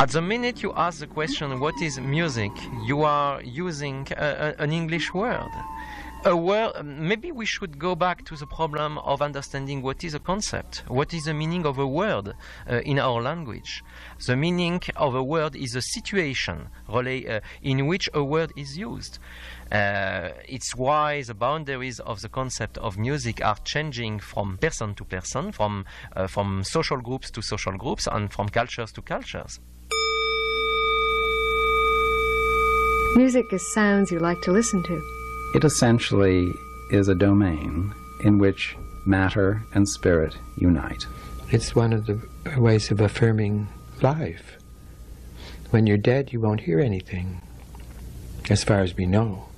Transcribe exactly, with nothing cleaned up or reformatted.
At the minute you ask the question, what is music, you are using a, a, an English word. A word. Maybe we should go back to the problem of understanding what is a concept, what is the meaning of a word uh, in our language. The meaning of a word is a situation relay, uh, in which a word is used. Uh, it's why the boundaries of the concept of music are changing from person to person, from, uh, from social groups to social groups, and from cultures to cultures. Music is sounds you like to listen to. It essentially is a domain in which matter and spirit unite. It's one of the ways of affirming life. When you're dead, you won't hear anything, as far as we know.